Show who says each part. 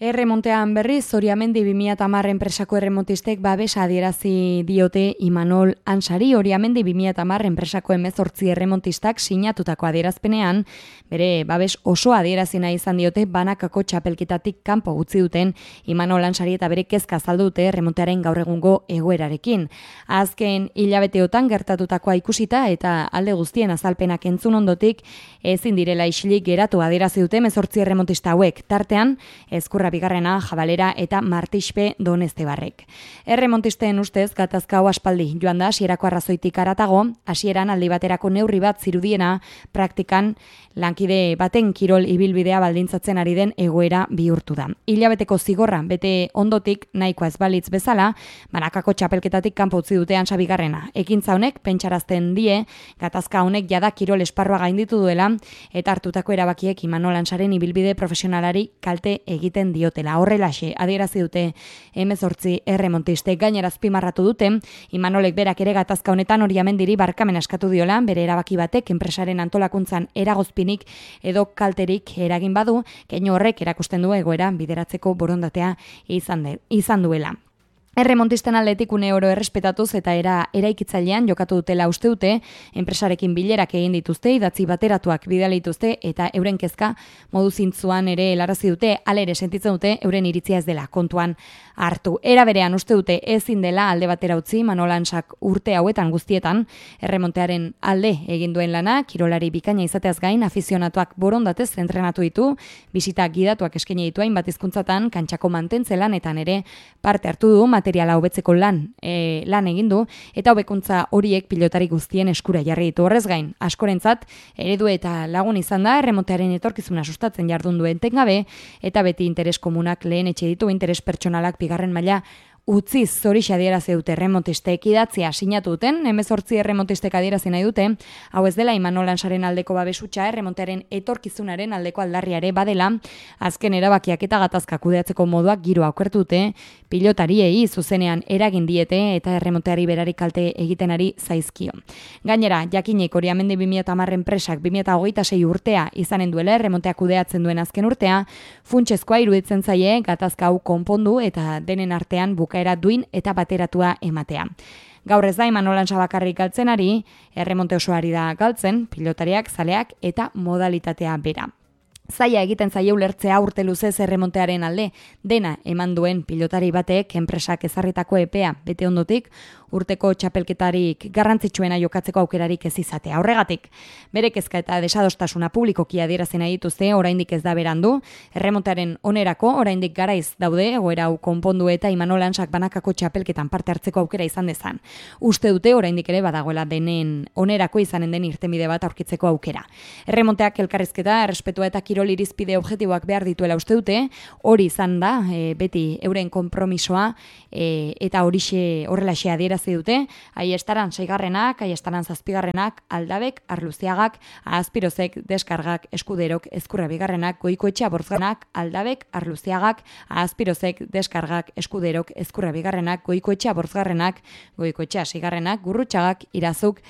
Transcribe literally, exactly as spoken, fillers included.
Speaker 1: Erremontean berriz, Oriamendi bi mila hamar enpresako erremontistek babes adierazi diote Imanol Ansari. Oriamendi bi mila hamar enpresako hemezortzi erremontistak sinatutako adierazpenean, bere babes oso adierazi nahi izan diote banakako txapelketatik kanpo utzi duten Imanol Ansari eta bere kezka azaldu dute erremontearen gaur egungo egoerarekin. Azken hilabeteotan gertatutakoa ikusita eta alde guztien azalpenak entzun ondotik, ezin direla isilik geratu adierazi dute hemezortzi erremontista hauek, tartean Ezkurra Bigarrena, Jabalera eta Martixpe Donestebarrek. Erremontisten ustez, gatazka hau aspaldi joan da hasierako arrazoitik haratago, hasieran aldi baterako neurri bat zirudiena, praktikan lankide baten kirol ibilbidea baldintzatzen ari den egoera bihurtu da. Hilabeteko zigorra bete ondotik nahikoa ez balitz bezala, banakako txapelketatik kanpo utzi dute Antza Bigarrena. Ekintza honek pentsarazten die, gatazka honek jada kirol esparrua gainditu duela eta hartutako erabakiek Imanol Ansaren ibilbide profesionalari kalte egiten diotela. Horrelaxe adierazi dute hemezortzi erremontistek. Gainera azpimarratu dute Imanolek berak ere gatazka honetan Oriamendiri barkamen askatu diola, bere erabaki batek enpresaren antolakuntzan eragozpinik edo kalterik eragin badu, keinu horrek erakusten du egoera bideratzeko borondatea izan, de, izan duela. Erremontisten aldetik une oro errespetatuz eta era eraikitzailean jokatu dutela uste dute, enpresarekin bilerak egin dituzte, idatzi bateratuak bidali dituzte eta euren kezka modu zintzuan ere helarazi dute, hala ere sentitzen dute euren iritzia ez dela kontuan hartu. Era berean uste dute ezin dela alde batera utzi Imanol Ansak urte hauetan guztietan erremontearen alde egin duen lana, kirolari bikaina izateaz gain afizionatuak borondatez entrenatu ditu, bisita gidatuak eskaini ditu hainbat hizkuntzatan, kantxako mantentze lanetan ere parte hartu du, materiala hobetzeko lan e, lan egin du eta hobekuntza horiek pilotari guztien eskura jarri ditu. Horrez gain, askorentzat eredu eta lagun izan da erremontearen etorkizuna sustatzen jardun duen tengabe eta beti interes komunak lehen etxe ditu interes pertsonalak bigarren maila utziz horixe adierazi dute erremontistek idatzia sinatu duten, hemezortzi erremontistek adierazi nahi dute, hau ez dela Imanol Ansaren aldeko babesutxa, erremontearen etorkizunaren aldeko aldarriare badela, azken erabakiak eta gatazka kudeatzeko moduak giroa okertu dute, pilotariei zuzenean eragin diete eta erremonteari berari kalte egiten ari zaizkio. Gainera, jakinek Oriamendi bi mila hamar enpresak bi mila hogeita sei urtea izanen duela erremontea kudeatzen duen azken urtea, funtsezkoa iruditzen zaie gatazka hau konpondu eta denen artean buka era duin eta bateratua ematea. Gaur ez da Imanol Ansa bakarrik galtzen ari, erremonte osoari da galtzen, pilotariak, zaleak eta modalitatea bera. Zaila egiten zaie ulertzea urte luzez erremontearen alde, dena eman duen pilotari batek enpresak ezarritako epea bete ondotik, urteko txapelketarik garrantzitsuena jokatzeko aukerarik ez izatea. Horregatik, bere kezka eta desadostasuna publikoki adierazi nahi dituzte, oraindik ez da berandu, erremontearen onerako oraindik garaiz daude, egoera hau konpondu eta Imanol Ansak banakako txapelketan parte hartzeko aukera izan dezan. Uste dute oraindik ere badagoela denen onerako izanen den irtenbide bat aurkitzeko aukera. Erremonteak elkarrizketa, errespetua eta kirol irizpide objektiboak behar dituela uste dute, hori izan da, e, beti euren konpromisoa e, eta horixe horrelaxe adierazi dute, Aiestaran seigarrenak, Aiestaran zazpigarrenak, Aldabek, Arluziagak, Azpirozek, Deskargak, Eskuderok, Ezkurra Bigarrenak, Goikoetxea Borzganak, Aldabek, Arluziagak, Azpirozek, Deskargak, Eskuderok, Ezkurra Bigarrenak, Goikoetxea Borzgarrenak, Goikoetxea Seigarrenak, Gurrutxagak, Irazuk,